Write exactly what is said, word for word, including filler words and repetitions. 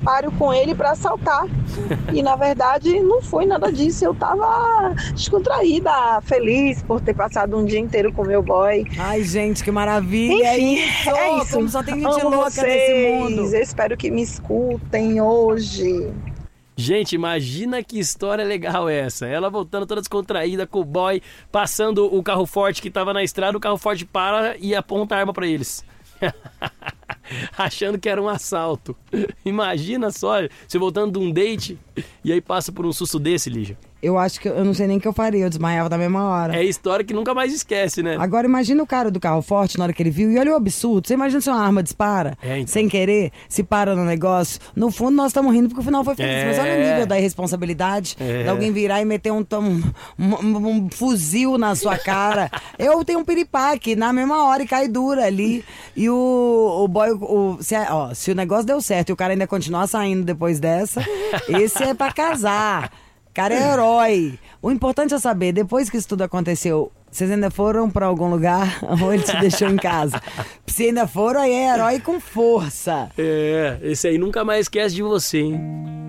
páreo com ele para assaltar. E na verdade não foi nada disso. Eu tava descontraída, feliz por ter passado um dia inteiro com meu boy. Ai, gente, que maravilha. Enfim, é isso, é isso. Como só tem gente Amo louca vocês. nesse mundo. Eu espero que me escutem hoje. Gente, imagina que história legal é essa. Ela voltando toda descontraída com o boy, passando o carro forte que tava na estrada, o carro forte para e aponta a arma pra eles. Achando que era um assalto. Imagina só, você voltando de um date e aí passa por um susto desse, Lígia. Eu acho que eu não sei nem o que eu faria, eu desmaiava na mesma hora. É história que nunca mais esquece, né? Agora imagina o cara do carro forte na hora que ele viu e olha o absurdo. Você imagina se uma arma dispara, É, então. sem querer, se para no negócio. No fundo nós estamos rindo porque o final foi feliz, É. mas olha o nível da irresponsabilidade É. de alguém virar e meter um, um, um, um fuzil na sua cara. Eu tenho um piripaque na mesma hora e cai dura ali. E o, o boy, o, se, ó, se o negócio deu certo e o cara ainda continuar saindo depois dessa, esse é pra casar. Cara é herói. O importante é saber, depois que isso tudo aconteceu, vocês ainda foram pra algum lugar ou ele te deixou em casa? Se ainda foram, aí é herói com força. É, esse aí nunca mais esquece de você, hein?